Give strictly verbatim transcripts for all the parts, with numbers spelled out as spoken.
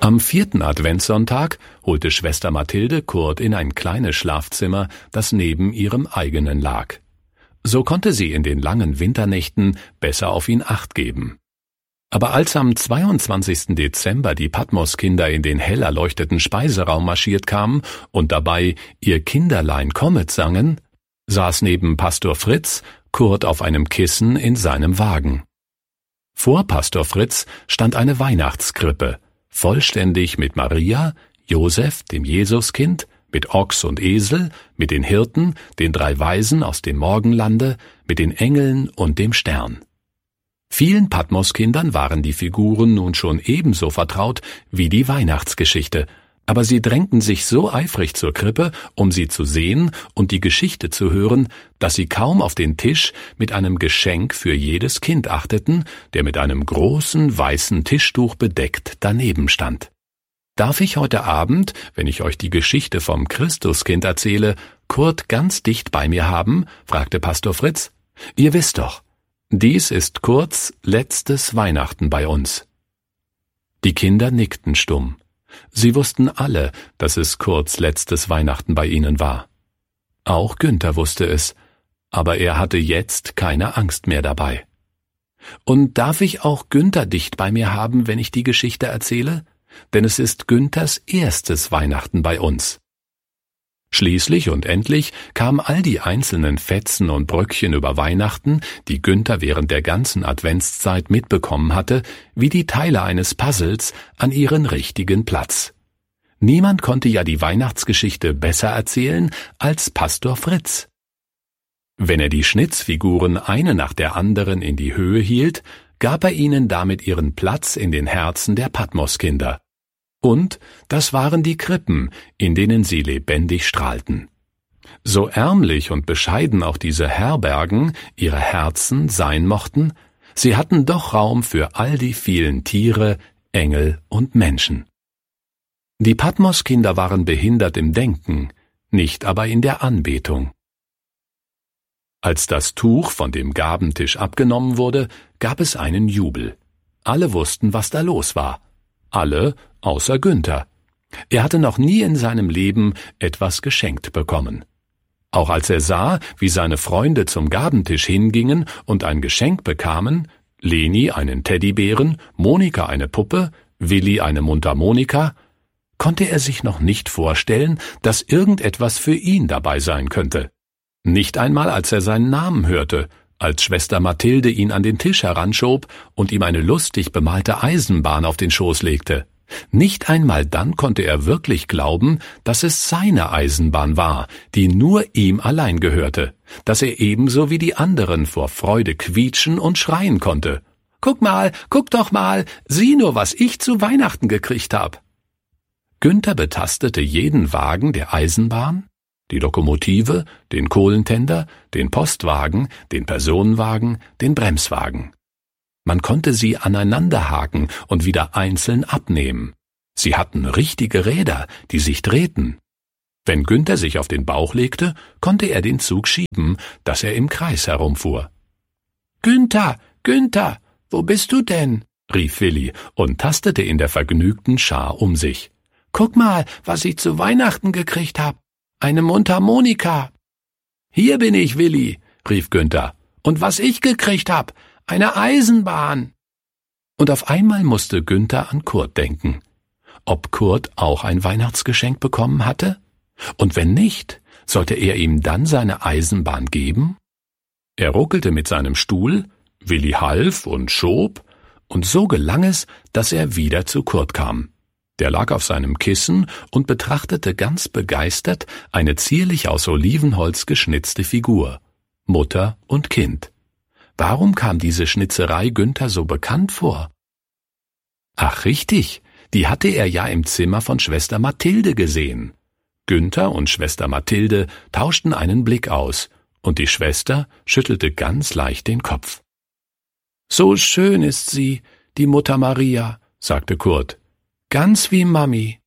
Am vierten Adventssonntag holte Schwester Mathilde Kurt in ein kleines Schlafzimmer, das neben ihrem eigenen lag. So konnte sie in den langen Winternächten besser auf ihn Acht geben. Aber als am zweiundzwanzigsten Dezember die Patmoskinder in den hell erleuchteten Speiseraum marschiert kamen und dabei »Ihr Kinderlein kommet« sangen, saß neben Pastor Fritz Kurt auf einem Kissen in seinem Wagen. Vor Pastor Fritz stand eine Weihnachtskrippe, vollständig mit Maria, Josef, dem Jesuskind, mit Ochs und Esel, mit den Hirten, den drei Weisen aus dem Morgenlande, mit den Engeln und dem Stern. Vielen Patmoskindern waren die Figuren nun schon ebenso vertraut wie die Weihnachtsgeschichte, aber sie drängten sich so eifrig zur Krippe, um sie zu sehen und die Geschichte zu hören, dass sie kaum auf den Tisch mit einem Geschenk für jedes Kind achteten, der mit einem großen weißen Tischtuch bedeckt daneben stand. Darf ich heute Abend, wenn ich euch die Geschichte vom Christuskind erzähle, Kurt ganz dicht bei mir haben? Fragte Pastor Fritz. Ihr wisst doch, dies ist Kurts letztes Weihnachten bei uns. Die Kinder nickten stumm. Sie wussten alle, dass es Kurts letztes Weihnachten bei ihnen war. Auch Günther wusste es, aber er hatte jetzt keine Angst mehr dabei. Und darf ich auch Günther dicht bei mir haben, wenn ich die Geschichte erzähle? Denn es ist Günthers erstes Weihnachten bei uns. Schließlich und endlich kamen all die einzelnen Fetzen und Bröckchen über Weihnachten, die Günther während der ganzen Adventszeit mitbekommen hatte, wie die Teile eines Puzzles an ihren richtigen Platz. Niemand konnte ja die Weihnachtsgeschichte besser erzählen als Pastor Fritz. Wenn er die Schnitzfiguren eine nach der anderen in die Höhe hielt, gab er ihnen damit ihren Platz in den Herzen der Patmoskinder. Und das waren die Krippen, in denen sie lebendig strahlten. So ärmlich und bescheiden auch diese Herbergen, ihre Herzen sein mochten, sie hatten doch Raum für all die vielen Tiere, Engel und Menschen. Die Patmoskinder waren behindert im Denken, nicht aber in der Anbetung. Als das Tuch von dem Gabentisch abgenommen wurde, gab es einen Jubel. Alle wussten, was da los war. Alle außer Günther. Er hatte noch nie in seinem Leben etwas geschenkt bekommen. Auch als er sah, wie seine Freunde zum Gabentisch hingingen und ein Geschenk bekamen, Leni einen Teddybären, Monika eine Puppe, Willi eine Mundharmonika, konnte er sich noch nicht vorstellen, dass irgendetwas für ihn dabei sein könnte. Nicht einmal, als er seinen Namen hörte, als Schwester Mathilde ihn an den Tisch heranschob und ihm eine lustig bemalte Eisenbahn auf den Schoß legte. Nicht einmal dann konnte er wirklich glauben, dass es seine Eisenbahn war, die nur ihm allein gehörte, dass er ebenso wie die anderen vor Freude quietschen und schreien konnte. »Guck mal, guck doch mal, sieh nur, was ich zu Weihnachten gekriegt hab!« Günther betastete jeden Wagen der Eisenbahn, die Lokomotive, den Kohlentender, den Postwagen, den Personenwagen, den Bremswagen. Man konnte sie aneinanderhaken und wieder einzeln abnehmen. Sie hatten richtige Räder, die sich drehten. Wenn Günther sich auf den Bauch legte, konnte er den Zug schieben, dass er im Kreis herumfuhr. »Günther, Günther, wo bist du denn?« rief Willi und tastete in der vergnügten Schar um sich. »Guck mal, was ich zu Weihnachten gekriegt hab. Eine Mundharmonika.« »Hier bin ich, Willi«, rief Günther. »Und was ich gekriegt hab, eine Eisenbahn.« Und auf einmal musste Günther an Kurt denken. Ob Kurt auch ein Weihnachtsgeschenk bekommen hatte? Und wenn nicht, sollte er ihm dann seine Eisenbahn geben? Er ruckelte mit seinem Stuhl, Willi half und schob, und so gelang es, dass er wieder zu Kurt kam. Der lag auf seinem Kissen und betrachtete ganz begeistert eine zierlich aus Olivenholz geschnitzte Figur, Mutter und Kind. Warum kam diese Schnitzerei Günther so bekannt vor? Ach richtig, die hatte er ja im Zimmer von Schwester Mathilde gesehen. Günther und Schwester Mathilde tauschten einen Blick aus, und die Schwester schüttelte ganz leicht den Kopf. »So schön ist sie, die Mutter Maria«, sagte Kurt. »Ganz wie Mami.«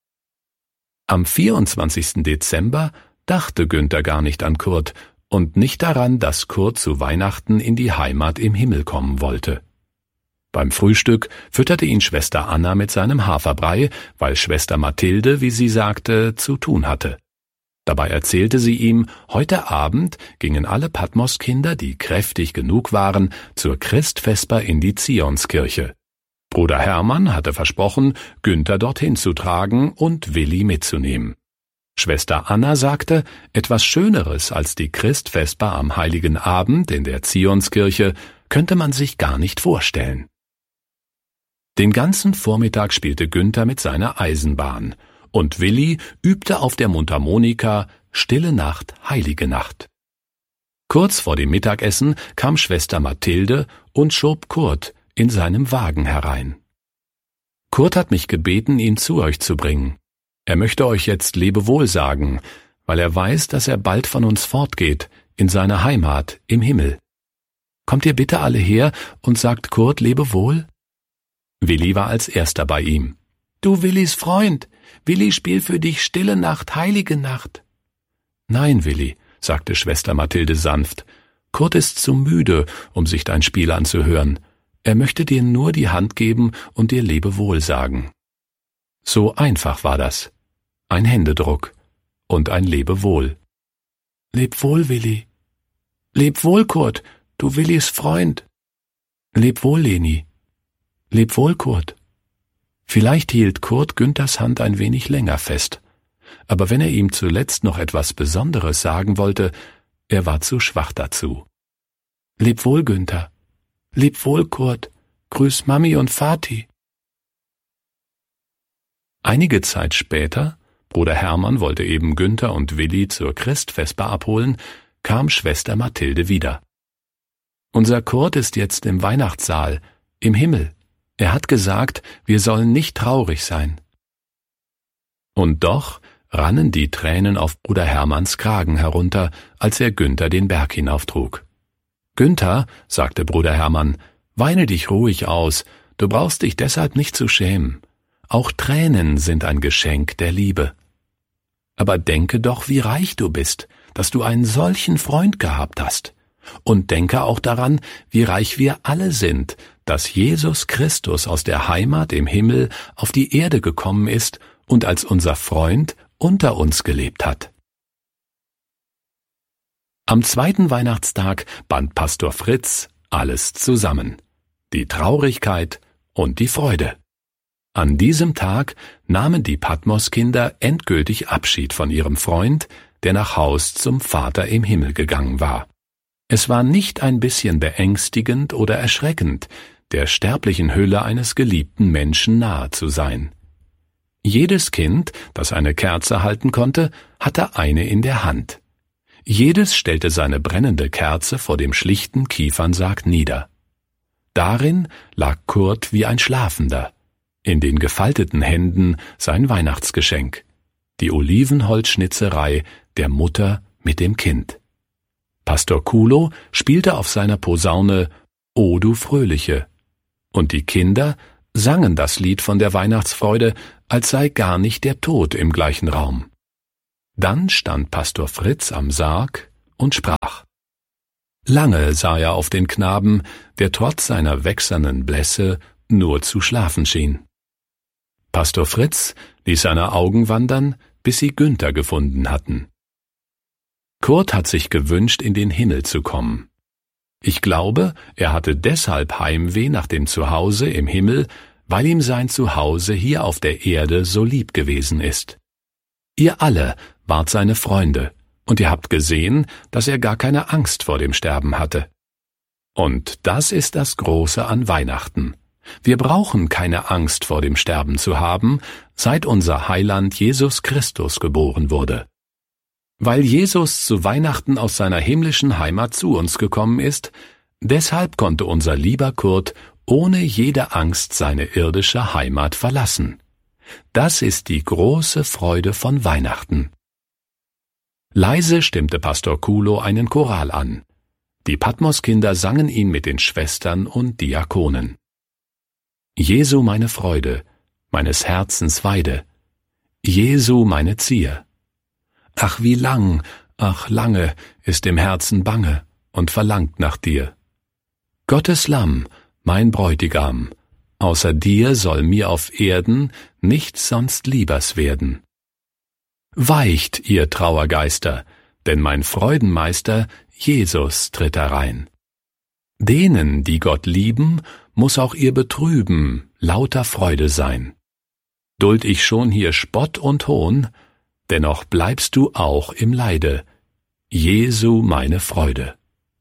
Am vierundzwanzigsten Dezember dachte Günther gar nicht an Kurt und nicht daran, dass Kurt zu Weihnachten in die Heimat im Himmel kommen wollte. Beim Frühstück fütterte ihn Schwester Anna mit seinem Haferbrei, weil Schwester Mathilde, wie sie sagte, zu tun hatte. Dabei erzählte sie ihm, heute Abend gingen alle Patmoskinder, die kräftig genug waren, zur Christvesper in die Zionskirche. Bruder Hermann hatte versprochen, Günther dorthin zu tragen und Willi mitzunehmen. Schwester Anna sagte, etwas Schöneres als die Christvesper am heiligen Abend in der Zionskirche könnte man sich gar nicht vorstellen. Den ganzen Vormittag spielte Günther mit seiner Eisenbahn, und Willi übte auf der Mundharmonika Stille Nacht, heilige Nacht. Kurz vor dem Mittagessen kam Schwester Mathilde und schob Kurt in seinem Wagen herein. Kurt hat mich gebeten, ihn zu euch zu bringen. Er möchte euch jetzt Lebewohl sagen, weil er weiß, dass er bald von uns fortgeht, in seine Heimat im Himmel. Kommt ihr bitte alle her und sagt Kurt Lebewohl? Willi war als erster bei ihm. »Du Willis Freund, Willi spiel für dich Stille Nacht, heilige Nacht.« »Nein, Willi«, sagte Schwester Mathilde sanft, »Kurt ist zu müde, um sich dein Spiel anzuhören. Er möchte dir nur die Hand geben und dir Lebewohl sagen.« So einfach war das. Ein Händedruck und ein Lebewohl. »Leb wohl, Willi.« »Leb wohl, Kurt, du Willis Freund.« »Leb wohl, Leni.« »Leb wohl, Kurt.« Vielleicht hielt Kurt Günthers Hand ein wenig länger fest, aber wenn er ihm zuletzt noch etwas Besonderes sagen wollte, er war zu schwach dazu. »Leb wohl, Günther. Leb wohl, Kurt. Grüß Mami und Vati.« Einige Zeit später, Bruder Hermann wollte eben Günther und Willi zur Christvesper abholen, kam Schwester Mathilde wieder. »Unser Kurt ist jetzt im Weihnachtssaal, im Himmel. Er hat gesagt, wir sollen nicht traurig sein.« Und doch rannen die Tränen auf Bruder Hermanns Kragen herunter, als er Günther den Berg hinauftrug. »Günther«, sagte Bruder Hermann, »weine dich ruhig aus, du brauchst dich deshalb nicht zu schämen. Auch Tränen sind ein Geschenk der Liebe. Aber denke doch, wie reich du bist, dass du einen solchen Freund gehabt hast. Und denke auch daran, wie reich wir alle sind, dass Jesus Christus aus der Heimat im Himmel auf die Erde gekommen ist und als unser Freund unter uns gelebt hat.« Am zweiten Weihnachtstag band Pastor Fritz alles zusammen, die Traurigkeit und die Freude. An diesem Tag nahmen die Patmoskinder endgültig Abschied von ihrem Freund, der nach Haus zum Vater im Himmel gegangen war. Es war nicht ein bisschen beängstigend oder erschreckend, der sterblichen Hülle eines geliebten Menschen nahe zu sein. Jedes Kind, das eine Kerze halten konnte, hatte eine in der Hand. Jedes stellte seine brennende Kerze vor dem schlichten Kiefernsarg nieder. Darin lag Kurt wie ein Schlafender, in den gefalteten Händen sein Weihnachtsgeschenk, die Olivenholzschnitzerei der Mutter mit dem Kind. Pastor Kulo spielte auf seiner Posaune »O du Fröhliche«, und die Kinder sangen das Lied von der Weihnachtsfreude, als sei gar nicht der Tod im gleichen Raum. Dann stand Pastor Fritz am Sarg und sprach. Lange sah er auf den Knaben, der trotz seiner wächsernen Blässe nur zu schlafen schien. Pastor Fritz ließ seine Augen wandern, bis sie Günther gefunden hatten. Kurt hat sich gewünscht, in den Himmel zu kommen. Ich glaube, er hatte deshalb Heimweh nach dem Zuhause im Himmel, weil ihm sein Zuhause hier auf der Erde so lieb gewesen ist. Ihr alle wart seine Freunde, und ihr habt gesehen, dass er gar keine Angst vor dem Sterben hatte. Und das ist das Große an Weihnachten. Wir brauchen keine Angst vor dem Sterben zu haben, seit unser Heiland Jesus Christus geboren wurde. Weil Jesus zu Weihnachten aus seiner himmlischen Heimat zu uns gekommen ist, deshalb konnte unser lieber Kurt ohne jede Angst seine irdische Heimat verlassen. Das ist die große Freude von Weihnachten. Leise stimmte Pastor Kulo einen Choral an. Die Patmoskinder sangen ihn mit den Schwestern und Diakonen. Jesu meine Freude, meines Herzens Weide, Jesu meine Zier. Ach wie lang, ach lange ist dem Herzen bange und verlangt nach dir. Gottes Lamm, mein Bräutigam, außer dir soll mir auf Erden nichts sonst liebers werden. Weicht, ihr Trauergeister, denn mein Freudenmeister, Jesus, tritt herein. Denen, die Gott lieben, muß auch ihr Betrüben lauter Freude sein. Duld ich schon hier Spott und Hohn, dennoch bleibst du auch im Leide, Jesu meine Freude.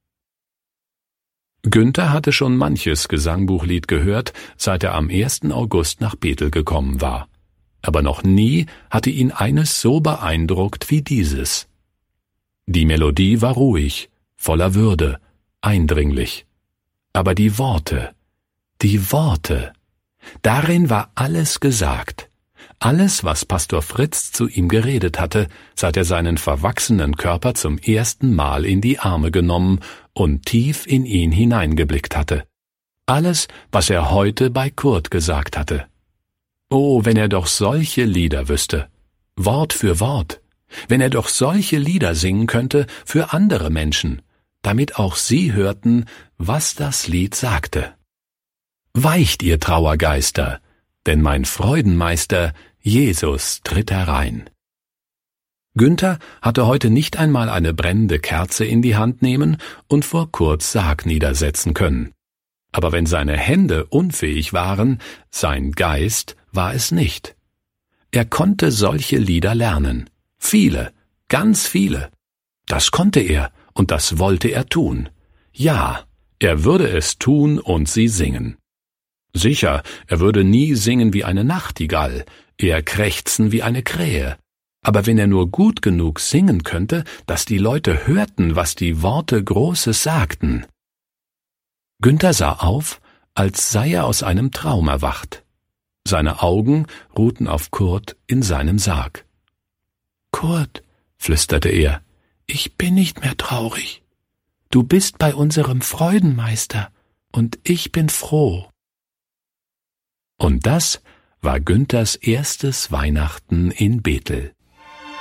Günther hatte schon manches Gesangbuchlied gehört, seit er am ersten August nach Bethel gekommen war. Aber noch nie hatte ihn eines so beeindruckt wie dieses. Die Melodie war ruhig, voller Würde, eindringlich. Aber die Worte, die Worte, darin war alles gesagt. Alles, was Pastor Fritz zu ihm geredet hatte, seit er seinen verwachsenen Körper zum ersten Mal in die Arme genommen und tief in ihn hineingeblickt hatte. Alles, was er heute bei Kurt gesagt hatte. Oh, wenn er doch solche Lieder wüsste, Wort für Wort, wenn er doch solche Lieder singen könnte für andere Menschen, damit auch sie hörten, was das Lied sagte. Weicht, ihr Trauergeister, denn mein Freudenmeister, Jesus, tritt herein. Günther hatte heute nicht einmal eine brennende Kerze in die Hand nehmen und vor Kurts Sarg niedersetzen können. Aber wenn seine Hände unfähig waren, sein Geist war es nicht. Er konnte solche Lieder lernen. Viele, ganz viele. Das konnte er und das wollte er tun. Ja, er würde es tun und sie singen. Sicher, er würde nie singen wie eine Nachtigall, eher krächzen wie eine Krähe. Aber wenn er nur gut genug singen könnte, dass die Leute hörten, was die Worte Großes sagten. Günther sah auf, als sei er aus einem Traum erwacht. Seine Augen ruhten auf Kurt in seinem Sarg. »Kurt«, flüsterte er, »ich bin nicht mehr traurig. Du bist bei unserem Freudenmeister, und ich bin froh.« Und das war Günthers erstes Weihnachten in Bethel.